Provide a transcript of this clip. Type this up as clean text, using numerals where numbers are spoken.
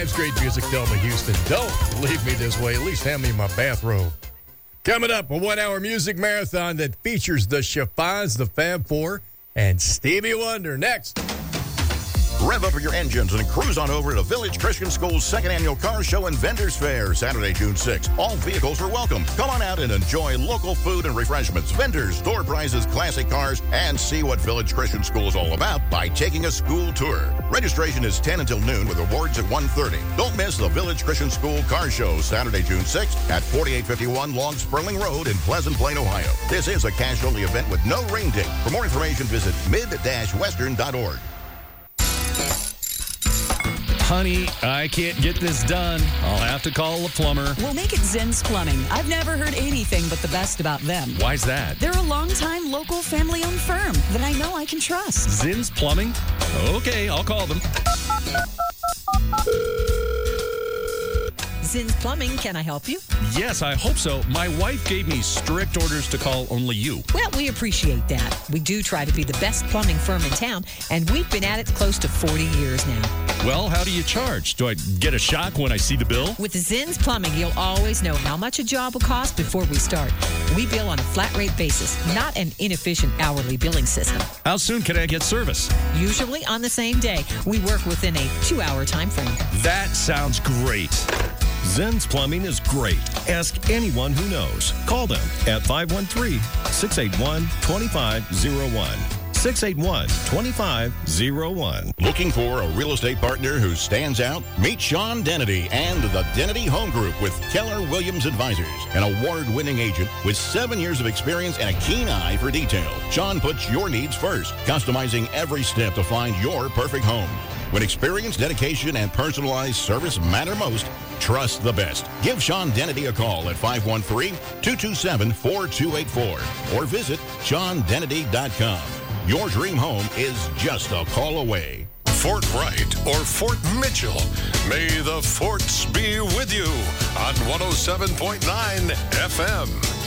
times, great music, Thelma Houston. Don't leave me this way. At least hand me my bathrobe. Coming up, a 1-hour music marathon that features the Chiffons, the Fab Four, and Stevie Wonder. Next. Rev up your engines and cruise on over to Village Christian School's second annual car show and vendors fair, Saturday, June 6th. All vehicles are welcome. Come on out and enjoy local food and refreshments, vendors, door prizes, classic cars, and see what Village Christian School is all about by taking a school tour. Registration is 10 until noon with awards at 1:30. Don't miss the Village Christian School car show, Saturday, June 6th at 4851 Long Sperling Road in Pleasant Plain, Ohio. This is a cash-only event with no rain date. For more information, visit mid-western.org. Honey, I can't get this done. I'll have to call a plumber. We'll make it Zinn's Plumbing. I've never heard anything but the best about them. Why's that? They're a long-time local family-owned firm that I know I can trust. Zinn's Plumbing? Okay, I'll call them. Zinn's Plumbing, can I help you? Yes, I hope so. My wife gave me strict orders to call only you. Well, we appreciate that. We do try to be the best plumbing firm in town, and we've been at it close to 40 years now. Well, how do you charge? Do I get a shock when I see the bill? With Zinn's Plumbing, you'll always know how much a job will cost before we start. We bill on a flat rate basis, not an inefficient hourly billing system. How soon can I get service? Usually on the same day. We work within a 2-hour time frame. That sounds great. Zinn's Plumbing is great. Ask anyone who knows. Call them at 513-681-2501. 681-2501. Looking for a real estate partner who stands out? Meet Sean Dennedy and the Dennedy Home Group with Keller Williams Advisors, an award-winning agent with 7 years of experience and a keen eye for detail. Sean puts your needs first, customizing every step to find your perfect home. When experience, dedication, and personalized service matter most, trust the best. Give Sean Dennedy a call at 513-227-4284 or visit SeanDennedy.com. Your dream home is just a call away. Fort Wright or Fort Mitchell. May the forts be with you on 107.9 FM.